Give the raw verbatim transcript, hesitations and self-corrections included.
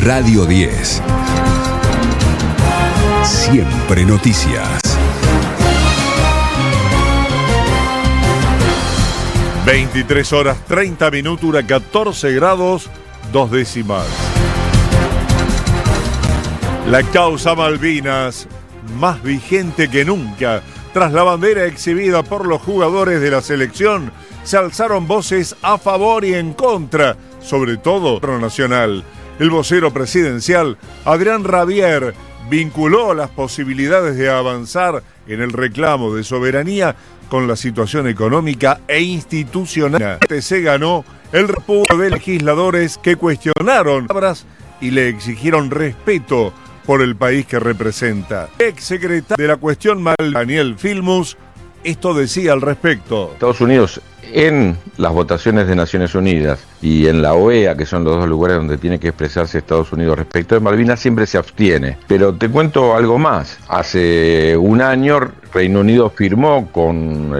Radio diez. Siempre noticias. veintitrés horas treinta minutos, catorce grados, dos décimas. La causa Malvinas, más vigente que nunca. Tras la bandera exhibida por los jugadores de la selección, se alzaron voces a favor y en contra, sobre todo pro nacional. El vocero presidencial, Adrián Rabier, vinculó las posibilidades de avanzar en el reclamo de soberanía con la situación económica e institucional. Se ganó el repudio de legisladores que cuestionaron palabras y le exigieron respeto por el país que representa. El exsecretario de la cuestión Malvinas, Daniel Filmus, esto decía al respecto. Estados Unidos, en las votaciones de Naciones Unidas y en la O E A, que son los dos lugares donde tiene que expresarse Estados Unidos respecto de Malvinas, siempre se abstiene. Pero te cuento algo más. Hace un año Reino Unido firmó con